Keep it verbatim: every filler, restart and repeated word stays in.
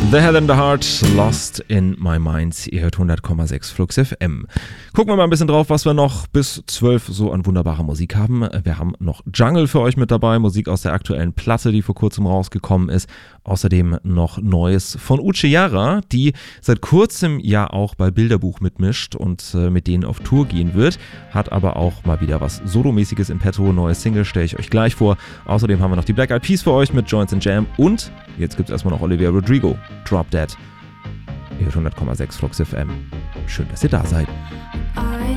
The Head and the Heart, Lost in My Mind. Ihr hört hundert Komma sechs Flux F M. Gucken wir mal ein bisschen drauf, was wir noch bis zwölf so an wunderbarer Musik haben. Wir haben noch Jungle für euch mit dabei, Musik aus der aktuellen Platte, die vor kurzem rausgekommen ist. Außerdem noch Neues von Uchiara, die seit kurzem ja auch bei Bilderbuch mitmischt und äh, mit denen auf Tour gehen wird. Hat aber auch mal wieder was Solomäßiges im Petto. Neue Single stelle ich euch gleich vor. Außerdem haben wir noch die Black Eyed Peas für euch mit Joints and Jam. Und jetzt gibt es erstmal noch Olivia Rodrigo, Drop Dead. Ihr hört hundert Komma sechs Flux F M. Schön, dass ihr da seid. I